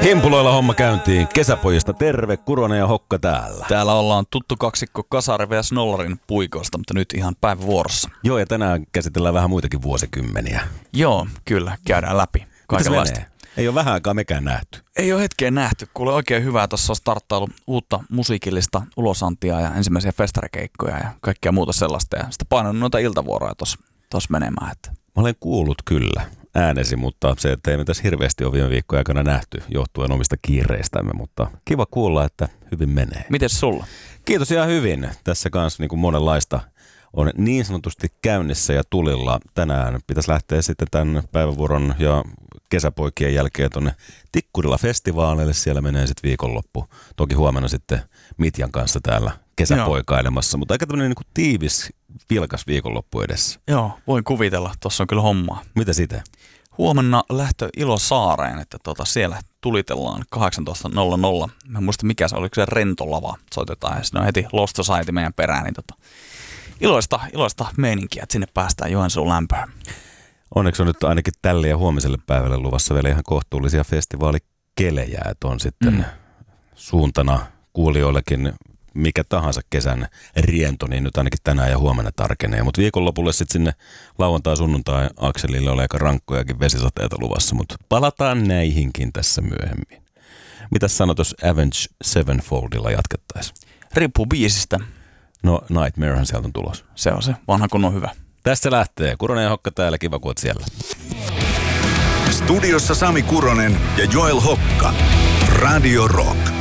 Himpuloilla homma käyntiin. Kesäpojista terve, Kuronen ja Hokka täällä. Täällä ollaan tuttu kaksikko Kasari vs. Nollarin puikoista, mutta nyt ihan päivävuorossa. Joo, ja tänään käsitellään vähän muitakin vuosikymmeniä. Joo, kyllä, käydään läpi kaikenlaista. Ei ole vähän aikaa mekään nähty. Ei ole hetkeen nähty. Kuule, oikein hyvää. Tuossa on starttailu uutta musiikillista ulosantia ja ensimmäisiä festarikeikkoja ja kaikkea muuta sellaista. Ja sitä painoin noita iltavuoroja tuossa menemään. Että. Mä olen kuullut kyllä äänesi, mutta se, että ei me tässä hirveästi ole viime viikkojen aikana nähty johtuen omista kiireistämme, mutta kiva kuulla, että hyvin menee. Mites sulla? Kiitos ihan hyvin. Tässä kanssa niin kuin monenlaista on niin sanotusti käynnissä ja tulilla. Tänään pitäisi lähteä sitten tämän päivävuoron ja kesäpoikien jälkeen tuonne Tikkurila-festivaaleille. Siellä menee sitten viikonloppu. Toki huomenna sitten Mitjan kanssa täällä kesäpoikailemassa, mutta aika tämmöinen niin kuin tiivis, vilkas viikonloppu edessä. Joo, voin kuvitella. Tuossa on kyllä hommaa. Mitä sitä? Huomenna lähtö Ilosaareen, että siellä tulitellaan 18.00. Mä en muista mikä se, oliko se Rentolava soitetaan ja siinä on heti Lost Society meidän perään, niin iloista meininkiä, että sinne päästään Joensuun lämpöön. Onneksi on nyt ainakin tälle ja huomiselle päivälle luvassa vielä ihan kohtuullisia festivaalikelejä, että on sitten suuntana kuulijoillekin mikä tahansa kesän riento, niin nyt ainakin tänään ja huomenna tarkenee. Mutta viikonlopulle sitten sinne lauantai-sunnuntai-akselille oli aika rankkojakin vesisateita luvassa, mutta palataan näihinkin tässä myöhemmin. Mitäs sanot, jos Avenged Sevenfoldilla jatkettaisiin? Riippuu biisistä. No Nightmarehan sieltä on tulos. Se on se, vanha kun on hyvä. Tästä lähtee. Kuronen ja Hokka täällä, kiva kun oot siellä. Studiossa Sami Kuronen ja Joel Hokka. Radio Rock.